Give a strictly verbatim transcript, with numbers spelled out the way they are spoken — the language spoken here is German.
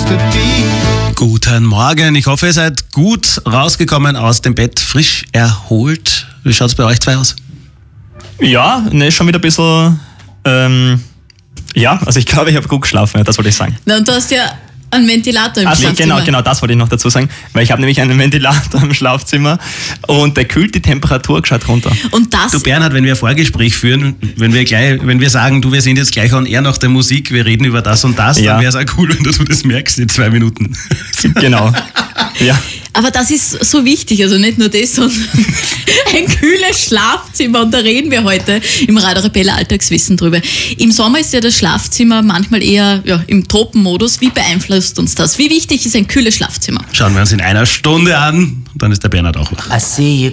could be. Guten Morgen, ich hoffe, ihr seid gut rausgekommen aus dem Bett, frisch erholt. Wie schaut es bei euch zwei aus? Ja, ne, schon wieder ein bisschen, ähm, ja, also ich glaube, ich habe gut geschlafen, das wollte ich sagen. Na, und du hast ja einen Ventilator im also, Schlafzimmer. Genau, genau, das wollte ich noch dazu sagen, weil ich habe nämlich einen Ventilator im Schlafzimmer und der kühlt die Temperatur gescheit runter. Und das... Du Bernhard, wenn wir ein Vorgespräch führen, wenn wir gleich, wenn wir sagen, du, wir sind jetzt gleich on air nach der Musik, wir reden über das und das, Ja. dann wäre es auch cool, wenn du das merkst in zwei Minuten. Genau, ja. Aber das ist so wichtig, also nicht nur das, sondern ein kühles Schlafzimmer. Und da reden wir heute im Radio Arabella Alltagswissen drüber. Im Sommer ist ja das Schlafzimmer manchmal eher ja, im Tropenmodus. Wie beeinflusst uns das? Wie wichtig ist ein kühles Schlafzimmer? Schauen wir uns in einer Stunde an, dann ist der Bernhard auch wach. I see you